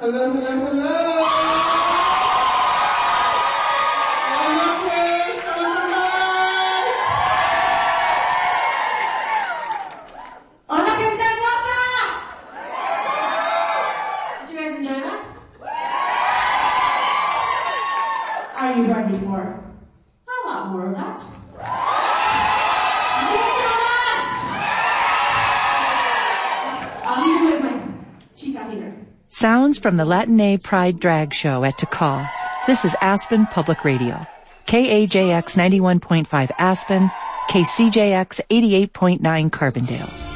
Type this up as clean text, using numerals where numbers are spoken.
Hello, hello, hello. Hola, gente hermosa! Did you guys enjoy that? Are you ready for a lot more of that? Mucho más! I'll leave you with my chica here. Sounds from the Latinay Pride Drag Show at Tikal. This is Aspen Public Radio. KAJX 91.5 Aspen, KCJX 88.9 Carbondale.